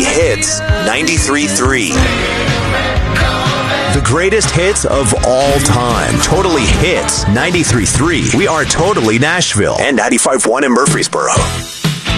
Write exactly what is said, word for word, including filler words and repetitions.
Hits ninety-three point three. The greatest hits of all time. Totally Hits ninety-three point three. We are Totally Nashville. And ninety-five point one in Murfreesboro.